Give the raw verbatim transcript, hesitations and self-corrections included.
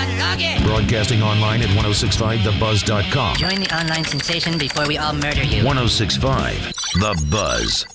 on, log in. Broadcasting online at ten sixty-five the buzz dot com. Join the online sensation before we all murder you. ten sixty-five The Buzz.